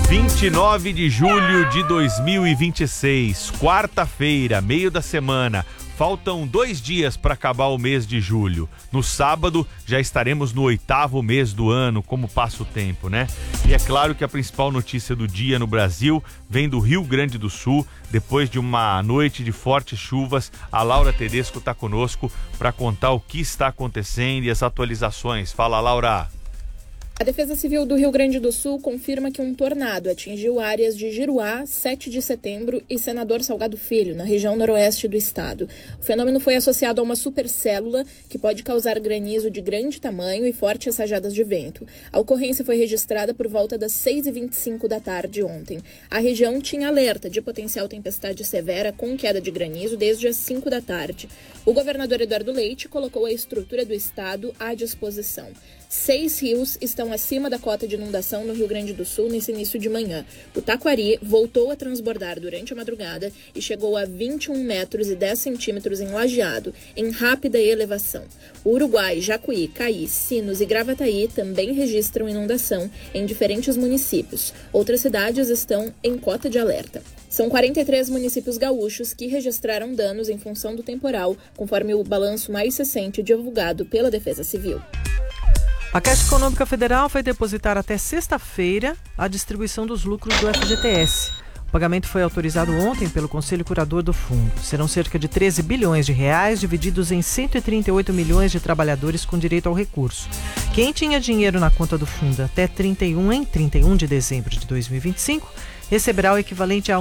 29 de julho de 2026, quarta-feira, meio da semana. Faltam 2 dias para acabar o mês de julho. No sábado já estaremos no 8º mês do ano, como passa o tempo, né? E é claro que a principal notícia do dia no Brasil vem do Rio Grande do Sul. Depois de uma noite de fortes chuvas, a Laura Tedesco está conosco para contar o que está acontecendo e as atualizações. Fala, Laura! A Defesa Civil do Rio Grande do Sul confirma que um tornado atingiu áreas de Giruá, 7 de setembro e Senador Salgado Filho, na região noroeste do estado. O fenômeno foi associado a uma supercélula que pode causar granizo de grande tamanho e fortes rajadas de vento. A ocorrência foi registrada por volta das 6h25 da tarde ontem. A região tinha alerta de potencial tempestade severa com queda de granizo desde as 5 da tarde. O governador Eduardo Leite colocou a estrutura do estado à disposição. 6 rios estão acima da cota de inundação no Rio Grande do Sul nesse início de manhã. O Taquari voltou a transbordar durante a madrugada e chegou a 21 metros e 10 centímetros em Lajeado, em rápida elevação. O Uruguai, Jacuí, Caí, Sinos e Gravataí também registram inundação em diferentes municípios. Outras cidades estão em cota de alerta. São 43 municípios gaúchos que registraram danos em função do temporal, conforme o balanço mais recente divulgado pela Defesa Civil. A Caixa Econômica Federal vai depositar até sexta-feira a distribuição dos lucros do FGTS. O pagamento foi autorizado ontem pelo Conselho Curador do Fundo. Serão cerca de 13 bilhões de reais divididos em 138 milhões de trabalhadores com direito ao recurso. Quem tinha dinheiro na conta do fundo até 31 de dezembro de 2025 receberá o equivalente a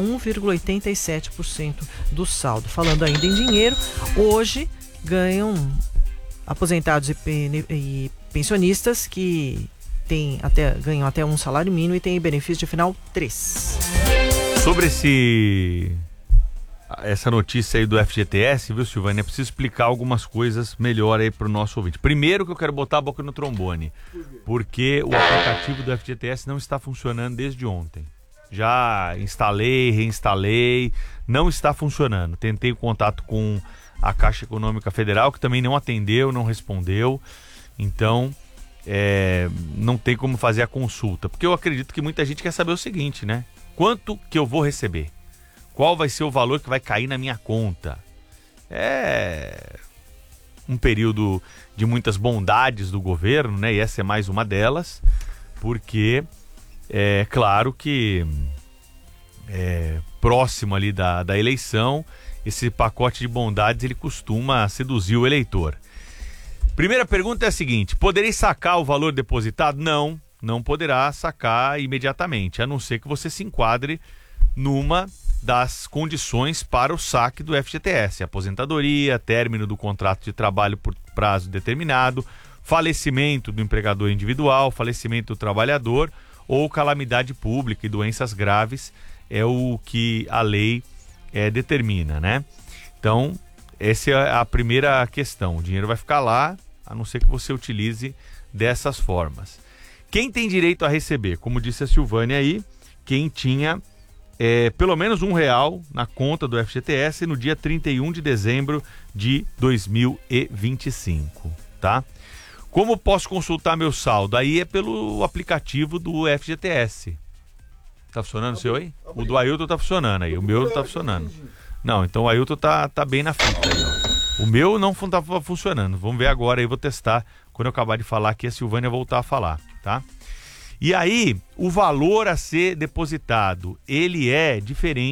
1,87% do saldo. Falando ainda em dinheiro, hoje ganham aposentados e pensionistas que ganham até um salário mínimo e têm benefício de final 3. Sobre essa notícia aí do FGTS, viu, Silvânia? É preciso explicar algumas coisas melhor aí para o nosso ouvinte. Primeiro que eu quero botar a boca no trombone, porque o aplicativo do FGTS não está funcionando desde ontem. Já instalei, reinstalei, não está funcionando. Tentei contato com a Caixa Econômica Federal, que também não atendeu, não respondeu. Então, não tem como fazer a consulta. Porque eu acredito que muita gente quer saber o seguinte, né? Quanto que eu vou receber? Qual vai ser o valor que vai cair na minha conta? É um período de muitas bondades do governo, né? E essa é mais uma delas, porque é claro que próximo ali da eleição, esse pacote de bondades ele costuma seduzir o eleitor. Primeira pergunta é a seguinte: poderei sacar o valor depositado? Não poderá sacar imediatamente, a não ser que você se enquadre numa das condições para o saque do FGTS: aposentadoria, término do contrato de trabalho por prazo determinado, falecimento do empregador individual, falecimento do trabalhador ou calamidade pública e doenças graves, é o que a lei determina, né? Então, essa é a primeira questão. O dinheiro vai ficar lá, a não ser que você utilize dessas formas. Quem tem direito a receber? Como disse a Silvânia aí, quem tinha pelo menos R$1 na conta do FGTS no dia 31 de dezembro de 2025, tá? Como posso consultar meu saldo? Aí é pelo aplicativo do FGTS. Tá funcionando o seu aí? O do Ailton tá funcionando aí, o meu não tá funcionando. Não, então o Ailton tá bem na fita aí, ó. O meu não tá funcionando. Vamos ver agora aí, vou testar. Quando eu acabar de falar aqui, a Silvânia voltar a falar, tá? E aí, o valor a ser depositado, ele é diferente